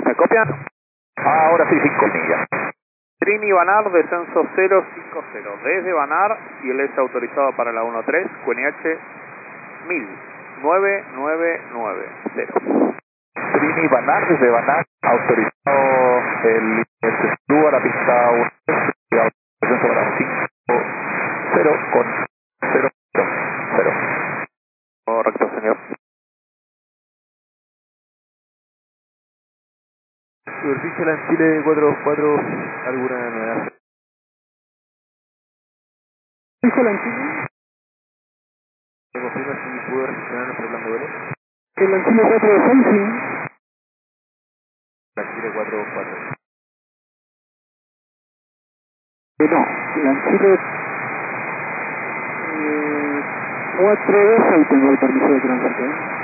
¿Me copian? Ahora sí, 5 millas. Trini Banar, descenso 050. Desde Banar y el es autorizado para la 13, QNH 1000-9990. Trini Banar, desde Banar, autorizado el SSU a la pista 1, y autorización para 50 con 000. Correcto, señor. Superficie la Chile 424, ¿alguna novedad? ¿Dijo la Chile? ¿Me confirma si pudo reaccionar nuestro plan de vuelo? El Chile 426, sí. La Chile 424. No, la Chile 426 tengo el permiso de tránsito.